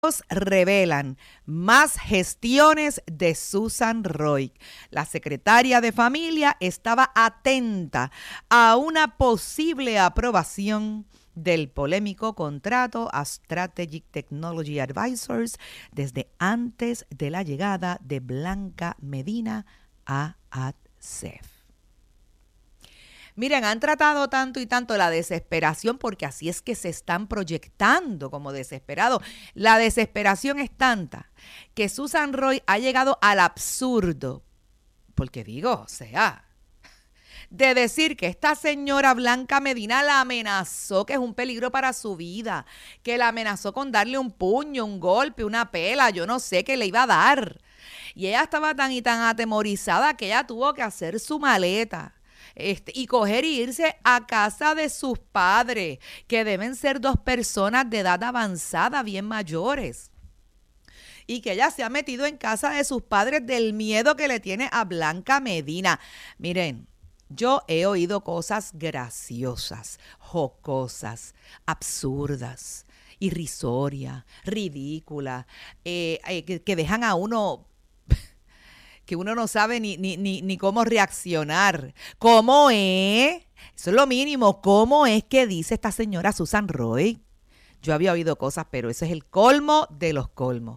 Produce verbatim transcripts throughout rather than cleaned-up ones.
revelan más gestiones de Susan Roy. La secretaria de Familia estaba atenta a una posible aprobación del polémico contrato a Strategic Technology Advisors desde antes de la llegada de Blanca Medina a A D C E F. Miren, han tratado tanto y tanto la desesperación, porque así es que se están proyectando como desesperados. La desesperación es tanta que Susan Roy ha llegado al absurdo, porque digo, o sea, de decir que esta señora Blanca Medina la amenazó, que es un peligro para su vida, que la amenazó con darle un puño, un golpe, una pela, yo no sé qué le iba a dar. Y ella estaba tan y tan atemorizada que ella tuvo que hacer su maleta. Este, y coger y irse a casa de sus padres, que deben ser dos personas de edad avanzada, bien mayores. Y que ella se ha metido en casa de sus padres del miedo que le tiene a Blanca Medina. Miren, yo he oído cosas graciosas, jocosas, absurdas, irrisorias, ridículas, eh, eh, que, que dejan a uno... que uno no sabe ni, ni, ni, ni cómo reaccionar. ¿Cómo es? Eso es lo mínimo. ¿Cómo es que dice esta señora Susan Roy? Yo había oído cosas, pero eso es el colmo de los colmos.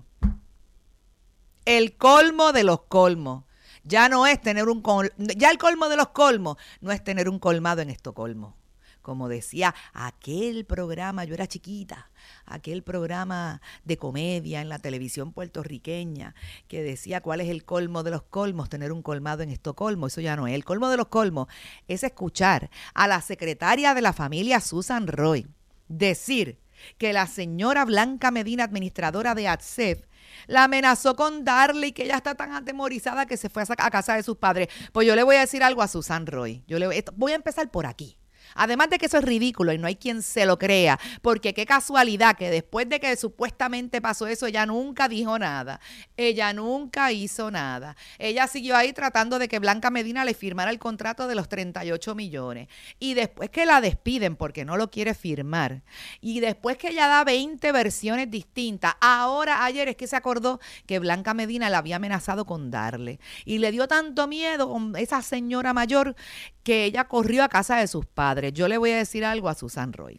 El colmo de los colmos. Ya no es tener un... Col- ya el colmo de los colmos no es tener un colmado en Estocolmo. Como decía aquel programa, yo era chiquita, aquel programa de comedia en la televisión puertorriqueña, que decía cuál es el colmo de los colmos, tener un colmado en Estocolmo. Eso ya no es. El colmo de los colmos es escuchar a la secretaria de la familia Susan Roy decir que la señora Blanca Medina, administradora de A D C E F, la amenazó con darle y que ella está tan atemorizada que se fue a casa de sus padres. Pues yo le voy a decir algo a Susan Roy. Yo le voy, esto, voy a empezar por aquí. Además de que eso es ridículo y no hay quien se lo crea, porque qué casualidad que después de que supuestamente pasó eso, ella nunca dijo nada, ella nunca hizo nada. Ella siguió ahí tratando de que Blanca Medina le firmara el contrato de los treinta y ocho millones. Y después que la despiden porque no lo quiere firmar, y después que ella da veinte versiones distintas, ahora ayer es que se acordó que Blanca Medina la había amenazado con darle. Y le dio tanto miedo con esa señora mayor que ella corrió a casa de sus padres. Yo le voy a decir algo a Susan Roy.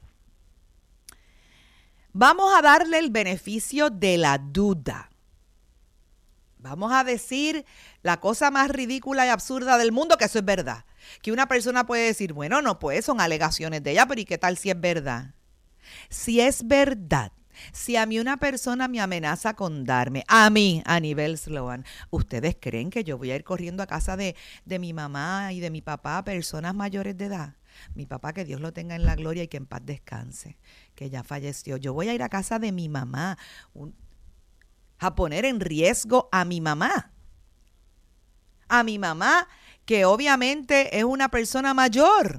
Vamos a darle el beneficio de la duda. Vamos a decir la cosa más ridícula y absurda del mundo, que eso es verdad. Que una persona puede decir, bueno, no pues, son alegaciones de ella, pero ¿y qué tal si es verdad? Si es verdad, si a mí una persona me amenaza con darme, a mí, a nivel Sloan, ¿ustedes creen que yo voy a ir corriendo a casa de, de mi mamá y de mi papá, personas mayores de edad? Mi papá, que Dios lo tenga en la gloria y que en paz descanse, que ya falleció. Yo voy a ir a casa de mi mamá un, a poner en riesgo a mi mamá. A mi mamá, que obviamente es una persona mayor.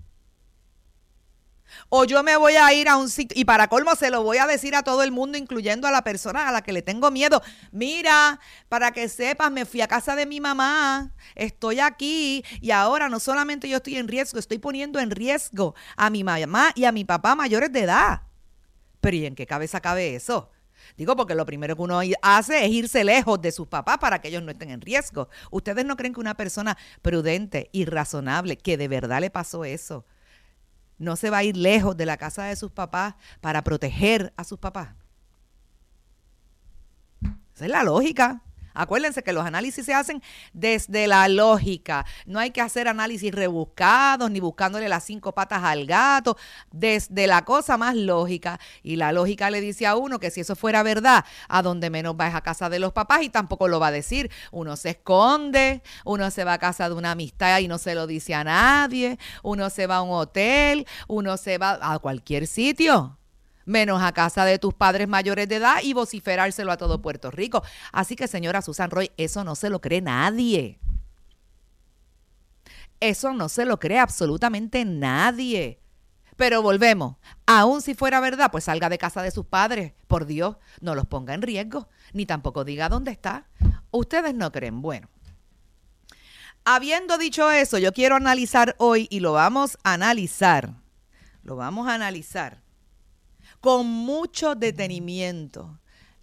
O yo me voy a ir a un sitio, y para colmo se lo voy a decir a todo el mundo, incluyendo a la persona a la que le tengo miedo. Mira, para que sepas, me fui a casa de mi mamá, estoy aquí y ahora no solamente yo estoy en riesgo, estoy poniendo en riesgo a mi mamá y a mi papá mayores de edad. Pero ¿y en qué cabeza cabe eso? Digo, porque lo primero que uno hace es irse lejos de sus papás para que ellos no estén en riesgo. ¿Ustedes no creen que una persona prudente y razonable, que de verdad le pasó eso, no se va a ir lejos de la casa de sus papás para proteger a sus papás? Esa es la lógica. Acuérdense que los análisis se hacen desde la lógica. No hay que hacer análisis rebuscados ni buscándole las cinco patas al gato. Desde la cosa más lógica. Y la lógica le dice a uno que si eso fuera verdad, a donde menos va es a casa de los papás, y tampoco lo va a decir. Uno se esconde, uno se va a casa de una amistad y no se lo dice a nadie. Uno se va a un hotel, uno se va a cualquier sitio, menos a casa de tus padres mayores de edad, y vociferárselo a todo Puerto Rico. Así que, señora Susan Roy, eso no se lo cree nadie. Eso no se lo cree absolutamente nadie. Pero volvemos, aún si fuera verdad, pues salga de casa de sus padres. Por Dios, no los ponga en riesgo, ni tampoco diga dónde está. ¿Ustedes no creen? Bueno, habiendo dicho eso, yo quiero analizar hoy, y lo vamos a analizar, lo vamos a analizar con mucho detenimiento,